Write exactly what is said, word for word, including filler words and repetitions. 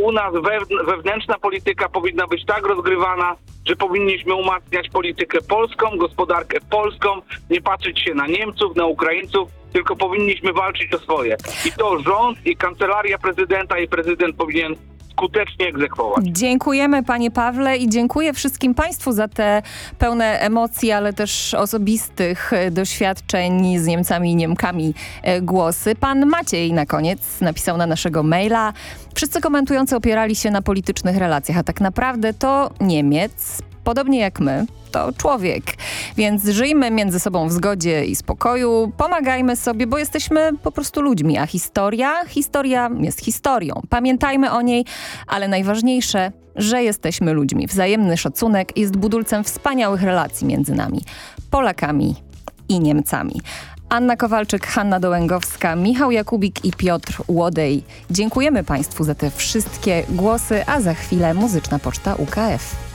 u nas wewnętrzna polityka powinna być tak rozgrywana, że powinniśmy umacniać politykę polską, gospodarkę polską, nie patrzeć się na Niemców, na Ukraińców, tylko powinniśmy walczyć o swoje. I to rząd, i kancelaria prezydenta, i prezydent powinien skutecznie egzekwować. Dziękujemy panie Pawle i dziękuję wszystkim państwu za te pełne emocji, ale też osobistych doświadczeń z Niemcami i Niemkami głosy. Pan Maciej na koniec napisał na naszego maila: wszyscy komentujący opierali się na politycznych relacjach, a tak naprawdę to Niemiec, podobnie jak my, to człowiek. Więc żyjmy między sobą w zgodzie i spokoju, pomagajmy sobie, bo jesteśmy po prostu ludźmi, a historia, historia jest historią. Pamiętajmy o niej, ale najważniejsze, że jesteśmy ludźmi. Wzajemny szacunek jest budulcem wspaniałych relacji między nami, Polakami i Niemcami. Anna Kowalczyk, Hanna Dołęgowska, Michał Jakubik i Piotr Łodej. Dziękujemy państwu za te wszystkie głosy, a za chwilę muzyczna poczta U K F.